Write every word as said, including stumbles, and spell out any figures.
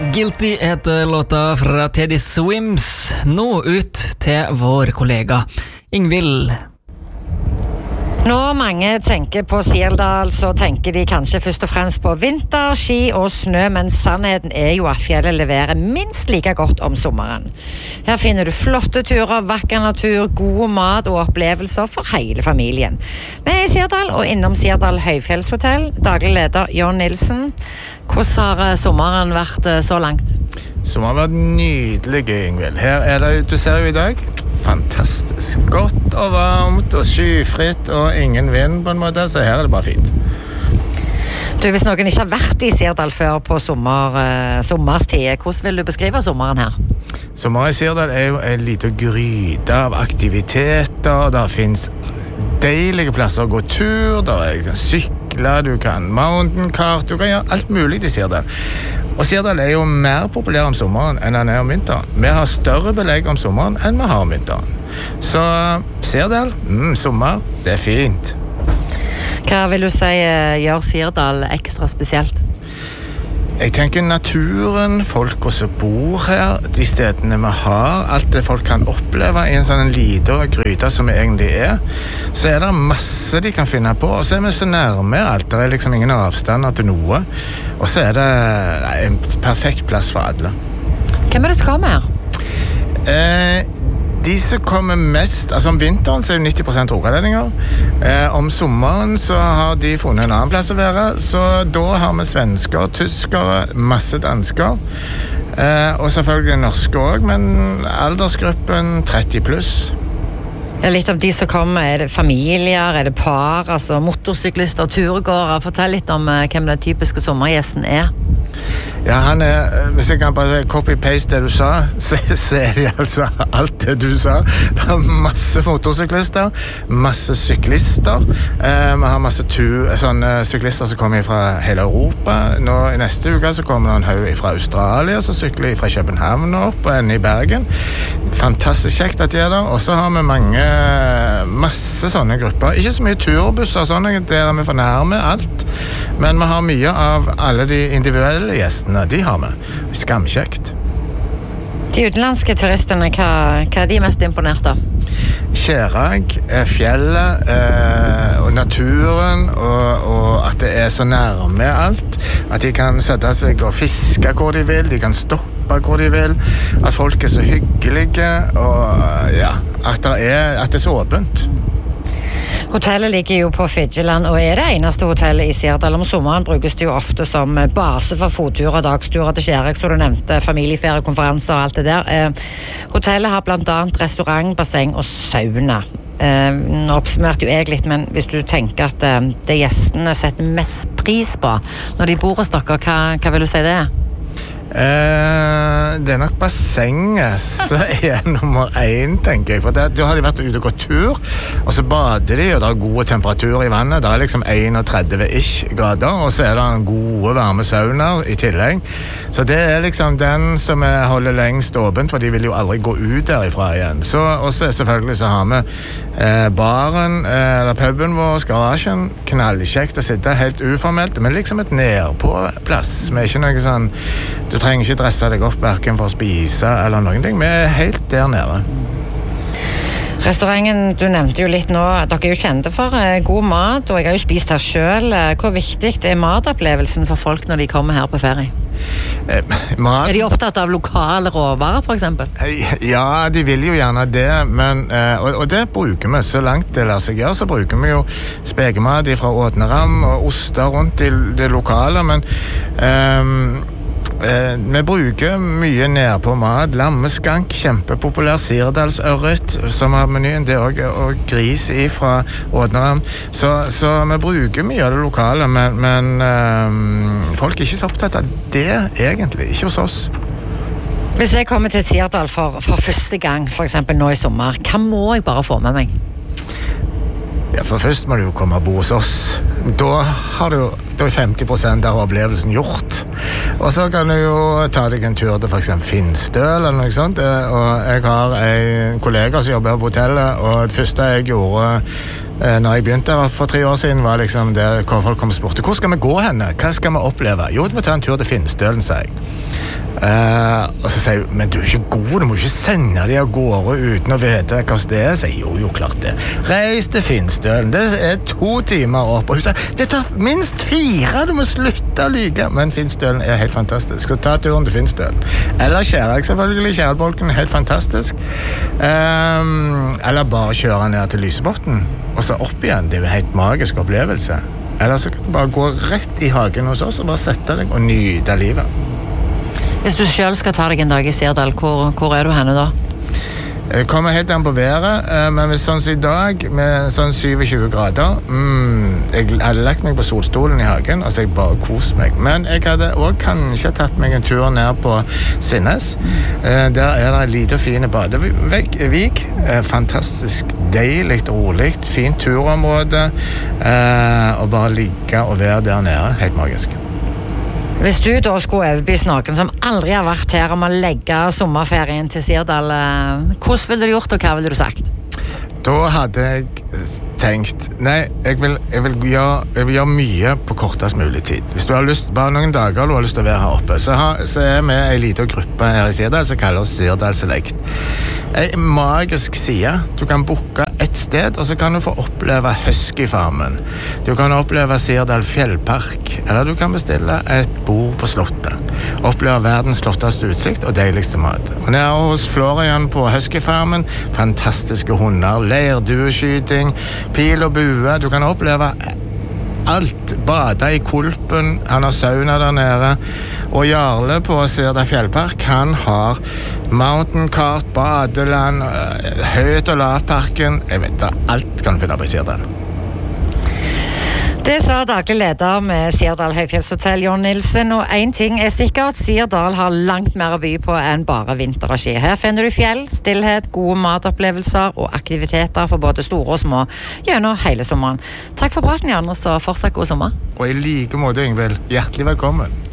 Guilty heter låta fra Teddy Swims. Nå ut til vår kollega Ingvild. Når mange tenker på Sirdal, så tenker de kanskje først og fremst på vinter, ski og snø, men sannheten er jo at fjellet leverer minst like godt om sommeren. Her finner du flotte turer, vakker natur, god mat og opplevelser for hele familien. Vi er i Sirdal og innom Sirdal Høyfjellshotell. Daglig leder Jon Nilsen. Hvordan har sommeren vært så langt? Sommeren har vært nydelig, Ingvild. Her er det, du ser jo i dag, fantastisk. Godt og varmt og skyfritt og ingen vind på en måte, så her er det bare fint. Du, hvis noen ikke har vært i Sirdal før på sommer, eh, sommerstid, hvordan vil du beskrive sommeren her? Sommeren i Sirdal er jo en liten gryte av aktiviteter. Der finnes deilige plasser å gå tur, der du kan sykle, du kan mountain kart, du kan gjøre alt mulig i Sirdal. Og Sirdal er jo mer populær om sommeren enn den er om vinteren. Vi har større belegg om sommeren enn vi har om vinteren. Så Sirdal, mm, sommer, det er fint. Hva vil du si gjør Sirdal ekstra spesielt? Jeg tenker naturen, folk som bor her, de stedene vi har, alt det folk kan oppleve i en sånn liten gryte som vi egentlig er, så er det masse de kan finne på, og så er vi så nærme alt, det er liksom ingen avstander til noe, og så er det nei, en perfekt plass for alle. Hvem er det som kommer her? Eh, de som kommer mest, altså om vinteren så er det nitti prosent rogalendinger. Eh, om sommeren så har de funnet en annen plass å være, så da har vi svensker, tyskere, masse dansker. Eh, og selvfølgelig norske også, men aldersgruppen tretti pluss. Det er litt om de som kommer, er det familier, er det par, altså motorsyklister, turgåere? Fortell litt om uh, hvem den typiske sommergjesten er. Ja, han er, hvis jeg kan bare copy-paste det du sa, så, så er det altså alt det du sa. Det er masse motorsyklister, masse syklister. Eh, vi har masse tu, sånne syklister som kommer fra hele Europa. Nå, i neste uke så kommer det en haug fra Australia, som sykler fra København opp og ender i Bergen. Fantastisk kjekt at de er der. Og så har vi mange, masse sånne grupper. Ikke så mye turbusser, sånne, der vi fornærmer alt. Men vi har mye av alle de individuelle gjestene, de har vi. Skamkjekt. De utenlandske turistene, hva, hva er de mest imponert av? Kjærag, fjellet eh, og naturen, og, og at det er så nærme alt. At de kan sette seg og fiske hvor de vil, de kan stoppe hvor de vil. At folk er så hyggelige, og ja, at det er, at det er så åpent. Hotellet ligger jo på Fidjeland og er det eneste hotellet i Sirdal. Om sommeren brukes det jo ofte som base for fotturer, dagsturer til Kjærek, som du nevnte, familieferie, konferanser og alt det der. Eh, hotellet har blant annet restaurant, basseng og sauna. Eh, nå oppsummerte jo jeg litt, men hvis du tenker at eh, det gjestene setter mest pris på når de bor hos dere, hva, hva vil du si det er? Eh, det er nok bassenget så er nummer én, tenker jeg. For det, da har de vært ute og gått tur, og så bader de, og det er gode temperaturer i vannet. Det er liksom einogtredve-ish grader, og så er det en gode varme sauner i tillegg. Så det er liksom den som holder lengst åpent, for de vil jo aldri gå ut derifra igjen. Så, og så selvfølgelig så har vi eh, baren, eh, eller puben vår, garasjen, knallkjekt å sitte, helt uformelt, men liksom et nedpå-plass. Vi er ikke noe sånn, du trenger ikke dresse deg opp hverken for å spise eller noen ting. Vi er helt der nede. Restauranten, du nevnte jo litt nå, dere er jo kjente for god mat, og jeg har jo spist her selv. Hvor viktig er matopplevelsen for folk når de kommer her på ferie? Eh, mat... Er de opptatt av lokale råvarer, for eksempel? Ja, de vil jo gjerne det, men, eh, og, og det bruker vi så langt det lar seg gjøre, så bruker vi jo spekemat fra Ådneram og oster rundt i det lokale, men eh, Eh, vi bruker mye ned på mat. Lammeskank, kjempepopulær. Sirdalsørret, som har menyen. Det er også, og gris i fra Ådneram. Så, så vi bruker mye av det lokale, men, men eh, folk er ikke så opptatt av det, egentlig. Ikke hos oss. Hvis jeg kommer til Sirdal for, for første gang, for eksempel nå i sommer, hva må jeg bare få med meg? Ja, for først må du jo komme og bo hos oss. Da har du da er femti prosent av opplevelsen gjort. Og så kan du jo ta deg en tur til for eksempel Finstøl eller noe sånt. Og jeg har en kollega som jobber på hotellet, og det første jeg gjorde eh, når jeg begynte der for tre år siden, var liksom det hvor folk kom og spurte, hvor skal vi gå henne? Hva skal vi oppleve? Jo, du må ta en tur til Finnstølen, sa jeg. Uh, og så sier jeg, men du er ikke god, du må ikke sende de av gårde uten å vite hva det er. Så jeg, jo, jo, klart det. Reis til Finnstølen, det er to timer opp. Og hun sier, det tar minst fire, du må slutte å lyge. Men Finnstølen er helt fantastisk. Så ta turen til Finnstølen. Eller Kjærag, selvfølgelig, Kjærbolken, helt fantastisk. Um, eller bare kjøre ned til Lysebotn, og så opp igjen. Det er jo en helt magisk opplevelse. Eller så kan du bare gå rett i hagen hos oss og bare sette deg og nyte livet. Hvis du selv skal ta deg en dag i Sirdal, hvor, hvor er du henne da? Jeg kommer helt an på været, men hvis sånn som i dag, med sånn tjue-syv grader, mm, jeg hadde lagt meg på solstolen i hagen, altså jeg bare kost meg. Men jeg hadde også kanskje tatt meg en tur ned på Sinnes. Der er det en lite og fine badevik, fantastisk deilig, rolig, fint turområde, og bare ligge og være der nede, helt magisk. Hvis du da skulle overbevise noen som aldri har vært her om å legge sommerferien til Sirdal, hvordan ville du gjort og hva ville du sagt? Da hadde jeg tenkt, nei, jeg vil, jeg vil, gjøre, jeg vil gjøre mye på kortest mulig tid. Hvis du har lyst, bare noen dager du har lyst til å være her oppe, så, har, så er vi en liten gruppe her i Sirdal som kaller oss Sirdal Select. En magisk side. Du kan booke et sted, og så kan du få oppleve Huskyfarmen. Du kan oppleve Sirdal Fjellpark, eller du kan bestille et bord på slottet. Oppleve verdens flotteste utsikt og deiligste mat. Og nede hos Florian på Huskyfarmen, fantastiske hunder, leirdueskyting, pil og bue. Du kan oppleve alt. Bade i Kulpen, han har sauna der nede. Og Jarle på Sirdal Fjellpark, han har mountain kart, badeland, høyt- og lavparken. Jeg vet da, alt kan du finne på i Sirdal. Det sa daglig leder med Sirdal Høyfjellshotell, Jon Nilsen, og en ting er sikkert, Sirdal har langt mer å by på enn bare vinter og ski. Her finner du fjell, stillhet, gode matopplevelser og aktiviteter for både store og små gjennom hele sommeren. Takk for praten, Jan, og så fortsatt god sommer. Og i like måte, Ingvild, hjertelig velkommen.